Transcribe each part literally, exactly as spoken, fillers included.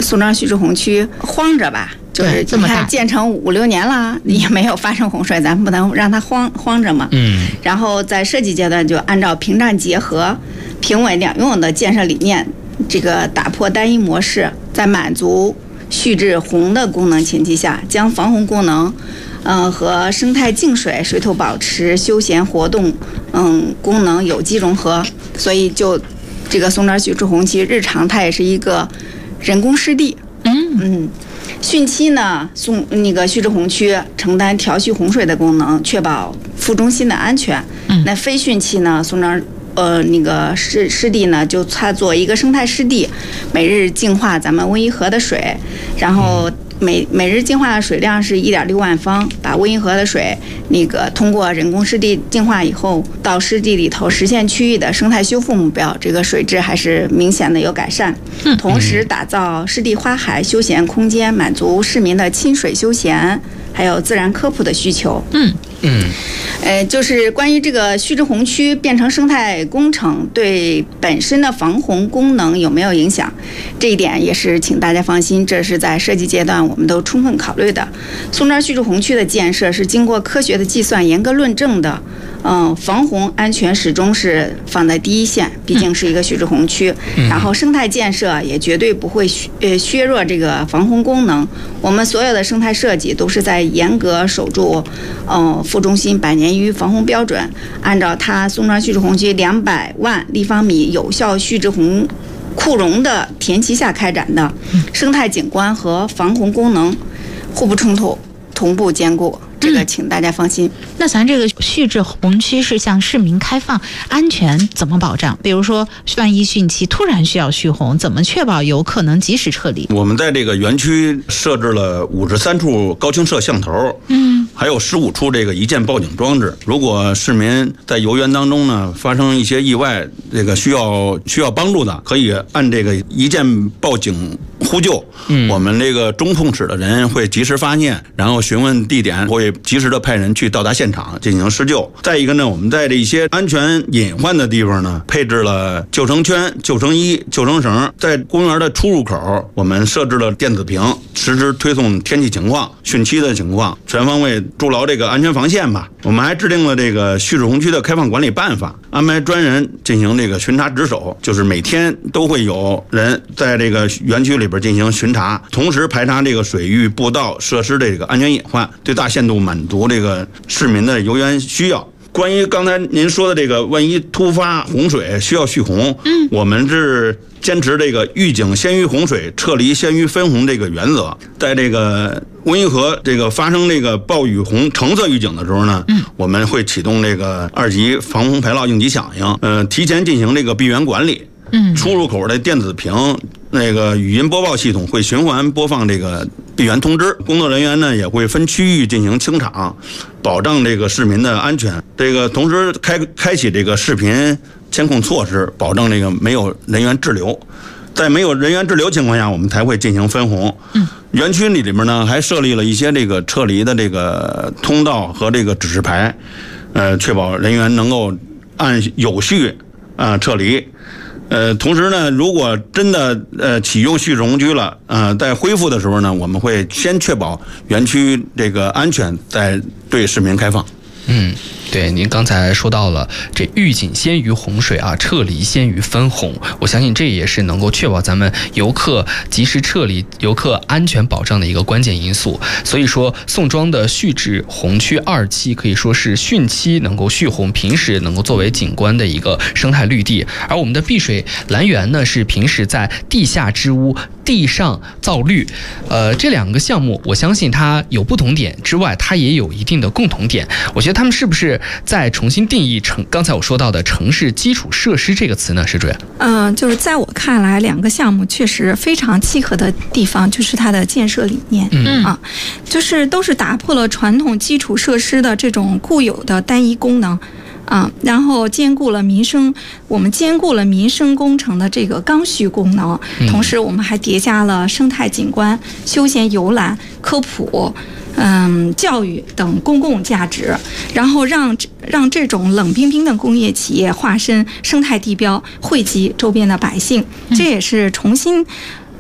宋庄旭日红区荒着吧，就是你看建成五六年了，也没有发生洪水，咱不能让它荒荒着嘛。嗯。然后在设计阶段就按照平战结合、平稳两用的建设理念，这个打破单一模式，在满足旭日红的功能前提下，将防洪功能。嗯，和生态净水、水土保持、休闲活动，嗯，功能有机融合，所以就这个宋庄旭日红区日常它也是一个人工湿地。嗯嗯，汛期呢，宋那个旭日红区承担调蓄洪水的功能，确保副中心的安全。嗯，那非汛期呢，宋庄呃那个湿湿地呢，就它做一个生态湿地，每日净化咱们温沂河的水，然后。每每日净化的水量是一点六万方，把温沂河的水那个通过人工湿地净化以后，到湿地里头实现区域的生态修复目标，这个水质还是明显的有改善。同时打造湿地花海休闲空间，满足市民的亲水休闲还有自然科普的需求。嗯嗯，呃，就是关于这个旭日红区变成生态工程对本身的防洪功能有没有影响，这一点也是请大家放心，这是在设计阶段我们都充分考虑的。宋庄旭日红区的建设是经过科学的计算、严格论证的。嗯，防洪安全始终是放在第一线，毕竟是一个旭日红区。嗯、然后生态建设也绝对不会呃削弱这个防洪功能。我们所有的生态设计都是在严格守住，嗯、呃，副中心百年一遇防洪标准，按照它宋庄旭日红区两百万立方米有效旭日红库容的田旗下开展的，生态景观和防洪功能互不冲突，同步兼顾。这个请大家放心。 嗯、那咱这个旭日红区是向市民开放，安全怎么保障？比如说，万一汛期突然需要蓄洪，怎么确保游客能及时撤离？ 我们在这个园区设置了五十三处高清摄像头，嗯，还有十五处这个一键报警装置。如果市民在游园当中呢发生一些意外，这个需要需要帮助的，可以按这个一键报警呼救。嗯，我们这个中控室的人会及时发现，然后询问地点，会及时的派人去到达现场进行施救。再一个呢，我们在这一些安全隐患的地方呢，配置了救生圈、救生衣、救生绳。在公园的出入口，我们设置了电子屏，实时推送天气情况、汛期的情况，全方位筑牢这个安全防线吧。我们还制定了这个旭日红区的开放管理办法，安排专人进行这个巡查值守，就是每天都会有人在这个园区里边进行巡查，同时排查这个水域、步道、设施的这个安全隐患，最大限度满足这个市民的游园需要。关于刚才您说的这个，万一突发洪水需要蓄洪，嗯，我们是坚持这个预警先于洪水，撤离先于分洪这个原则。在这个温沂河这个发生这个暴雨洪橙色预警的时候呢，嗯，我们会启动这个二级防洪排涝应急响应，呃，提前进行这个闭园管理。嗯，出入口的电子屏那个语音播报系统会循环播放这个闭园通知，工作人员呢也会分区域进行清场，保障这个市民的安全。这个同时开开启这个视频监控措施，保证这个没有人员滞留。在没有人员滞留情况下，我们才会进行分洪。嗯，园区里里面呢还设立了一些这个撤离的这个通道和这个指示牌，呃，确保人员能够按有序啊、呃、撤离。呃，同时呢，如果真的呃启用旭日红区了，呃，在恢复的时候呢，我们会先确保园区这个安全，再对市民开放。 嗯，对，您刚才说到了这预警先于洪水啊，撤离先于分洪，我相信这也是能够确保咱们游客及时撤离、游客安全保障的一个关键因素。所以说，宋庄的旭日红区二期可以说是汛期能够蓄洪，平时能够作为景观的一个生态绿地，而我们的碧水蓝园呢，是平时在地下织屋、地上造绿。呃，这两个项目，我相信它有不同点之外，它也有一定的共同点。我觉得他们是不是在重新定义城？刚才我说到的城市基础设施这个词呢，施主任？ 嗯、呃，就是在我看来，两个项目确实非常契合的地方，就是它的建设理念。嗯啊，就是都是打破了传统基础设施的这种固有的单一功能。啊，然后兼顾了民生，我们兼顾了民生工程的这个刚需功能，同时我们还叠加了生态景观、休闲游览、科普、嗯教育等公共价值，然后让让这种冷冰冰的工业企业化身生态地标，惠及周边的百姓，这也是重新。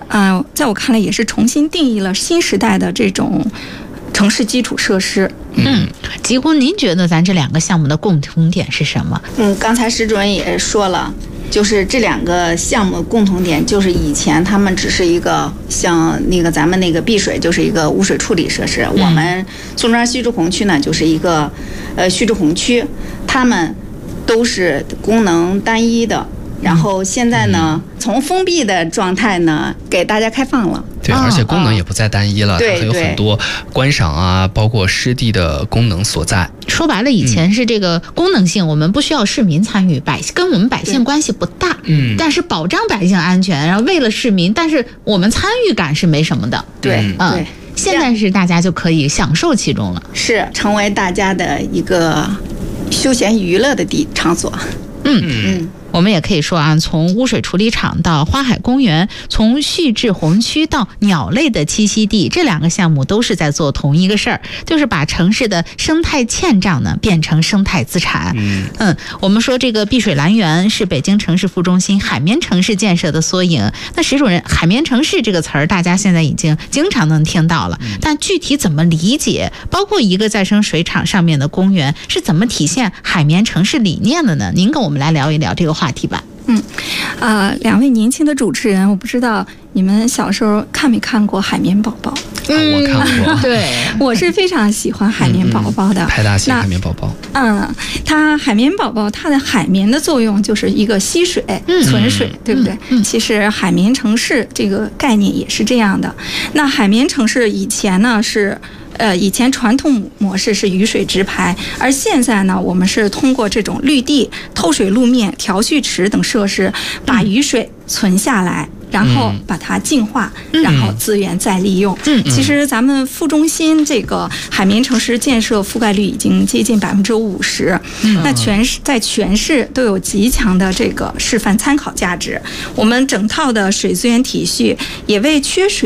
呃，在我看来也是重新定义了新时代的这种城市基础设施。 嗯，吉姑，您觉得咱这两个项目的共同点是什么？ 嗯，刚才石主任也说了，就是这两个项目共同点就是以前他们只是一个像那个咱们那个碧水就是一个污水处理设施，嗯、我们宋庄须知洪区呢就是一个呃须知洪区，他们都是功能单一的。然后现在呢，嗯、从封闭的状态呢，给大家开放了。 对，而且功能也不再单一了， 对、 它还有很多观赏啊，包括湿地的功能所在。 说白了，以前是这个功能性，嗯、我们不需要市民参与，百姓跟我们百姓关系不大。嗯，但是保障百姓安全，然后为了市民，但是我们参与感是没什么的。 对，嗯。对现在是大家就可以享受其中了， 是成为大家的一个休闲娱乐的地场所。 嗯嗯。我们也可以说啊，从污水处理厂到花海公园，从旭志洪区到鸟类的栖息地，这两个项目都是在做同一个事儿，就是把城市的生态欠账呢变成生态资产。嗯嗯，我们说这个碧水蓝园是北京城市副中心海绵城市建设的缩影。那石主任，海绵城市这个词儿大家现在已经经常能听到了，但具体怎么理解，包括一个再生水厂上面的公园是怎么体现海绵城市理念的呢？您跟我们来聊一聊这个话题吧。 嗯，呃，两位年轻的主持人，我不知道你们小时候看没看过《海绵宝宝》？ 嗯，我看过。 对， 我是非常喜欢海绵宝宝的。 派大星海绵宝宝。 嗯，它海绵宝宝它的海绵的作用就是一个吸水、嗯、存水，对不对？嗯嗯、其实海绵城市这个概念也是这样的。那海绵城市以前呢是。呃，以前传统模式是雨水直排，而现在呢，我们是通过这种绿地、透水路面、调蓄池等设施，把雨水存下来，然后把它净化，嗯、然后资源再利用。嗯，其实咱们副中心这个海绵城市建设覆盖率已经接近百分之五十，那全市在全市都有极强的这个示范参考价值。我们整套的水资源体系也为缺水